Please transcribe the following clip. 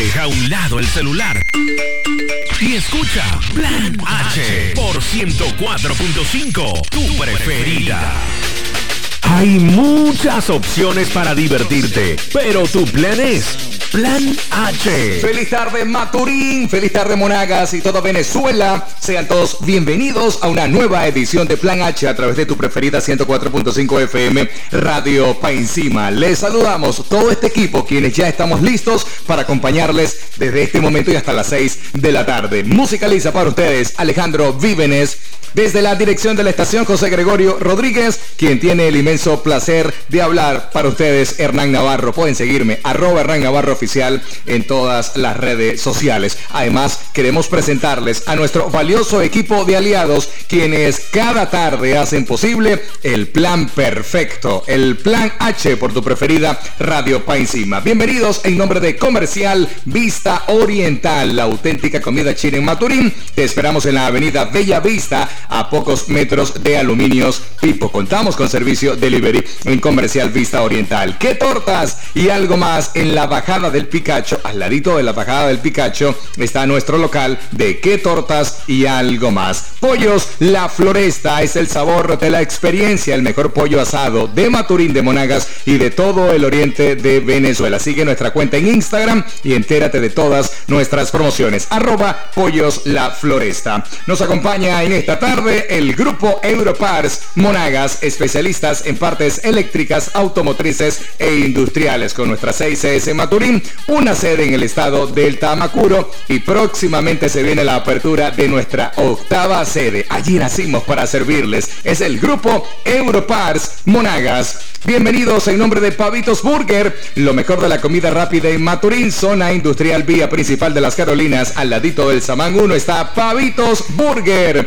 Deja a un lado el celular y escucha Plan H por 104.5, tu preferida. Hay muchas opciones para divertirte, pero tu plan es Plan H. Feliz tarde Maturín, feliz tarde Monagas y toda Venezuela. Sean todos bienvenidos a una nueva edición de Plan H a través de tu preferida 104.5 FM Radio Pa' Encima. Les saludamos todo este equipo, quienes ya estamos listos para acompañarles desde este momento y hasta las 6 de la tarde. Musicaliza para ustedes Alejandro Vívenes. Desde la dirección de la estación, José Gregorio Rodríguez, quien tiene el inmenso placer de hablar para ustedes, Hernán Navarro. Pueden seguirme, @Hernán Navarro Oficial en todas las redes sociales. Además, queremos presentarles a nuestro valioso equipo de aliados, quienes cada tarde hacen posible el plan perfecto, el Plan H por tu preferida Radio Pa' Encima. Bienvenidos en nombre de Comercial Vista Oriental, la auténtica comida china en Maturín. Te esperamos en la avenida Bella Vista, a pocos metros de Aluminios Pipo. Contamos con servicio delivery en Comercial Vista Oriental. ¿Qué tortas y algo más? En la bajada del Picacho, al ladito de la bajada del Picacho, está nuestro local de ¿Qué tortas y algo más? Pollos La Floresta es el sabor de la experiencia, el mejor pollo asado de Maturín, de Monagas y de todo el oriente de Venezuela. Sigue nuestra cuenta en Instagram y entérate de todas nuestras promociones. @Pollos La Floresta. Nos acompaña en esta tarde el grupo Europars Monagas, especialistas en partes eléctricas, automotrices e industriales, con nuestra 6CS Maturín, una sede en el estado del Tamacuro, y próximamente se viene la apertura de nuestra 8ª sede. Allí nacimos para servirles. Es el grupo Europars Monagas. Bienvenidos en nombre de Pavitos Burger, lo mejor de la comida rápida en Maturín, zona industrial, vía principal de las Carolinas, al ladito del Samán 1 está Pavitos Burger.